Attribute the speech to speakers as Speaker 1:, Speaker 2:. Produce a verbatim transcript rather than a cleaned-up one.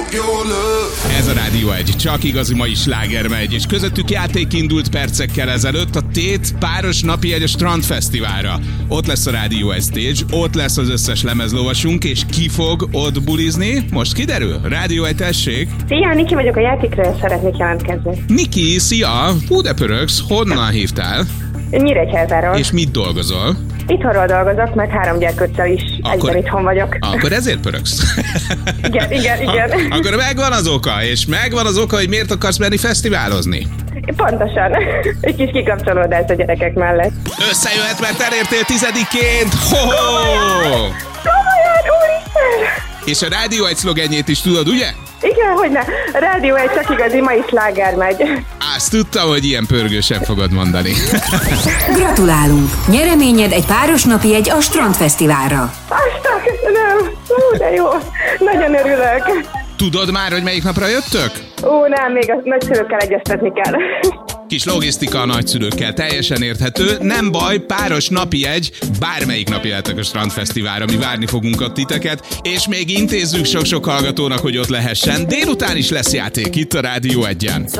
Speaker 1: Ez a Rádió egy, csak igazi mai sláger megy, és közöttük játék indult percekkel ezelőtt, a Tét páros napjegy a Strandfesztiválra. Ott lesz a Rádió egy stage, ott lesz az összes lemezlovasunk, és ki fog ott bulizni? Most kiderül? Rádió egy, tessék!
Speaker 2: Szia, Niki vagyok a játékra, és szeretnék jelentkezni.
Speaker 1: Niki, szia! Hú, de pörögsz, honnan hívtál?
Speaker 2: Nyíregyházáról.
Speaker 1: És mit dolgozol?
Speaker 2: Itthonról dolgozok, meg három gyerkőccel is
Speaker 1: Akkor-
Speaker 2: egyben itthon vagyok.
Speaker 1: Akkor ezért pörögsz.
Speaker 2: Igen, igen, igen.
Speaker 1: A- akkor megvan az oka, és megvan az oka, hogy miért akarsz menni fesztiválozni.
Speaker 2: Pontosan. Egy kis kikapcsolódás a gyerekek mellett.
Speaker 1: Összejöhet, mert elértél tizediként! Ho-ho!
Speaker 2: Komolyan, úristen!
Speaker 1: És a Rádió egy szlogenjét is tudod, ugye?
Speaker 2: Igen, hogyne. A Rádió egy, csak igazi mai sláger megy.
Speaker 1: Azt tudtam, hogy ilyen pörgősen fogod mondani.
Speaker 3: Gratulálunk! Nyereményed egy páros napjegy a Strandfesztiválra.
Speaker 2: Aztán köszönöm. Ú, de jó. Nagyon örülök.
Speaker 1: Tudod már, hogy melyik napra jöttök?
Speaker 2: Ó, nem, még a nagyszülőkkel egyeztetni kell.
Speaker 1: Kis logisztika a nagyszülőkkel, teljesen érthető. Nem baj, páros napi egy, bármelyik nap jöhetek a Strandfesztiválra, mi várni fogunk ott titeket, és még intézzük sok-sok hallgatónak, hogy ott lehessen. Délután is lesz játék itt a Rádió egyen.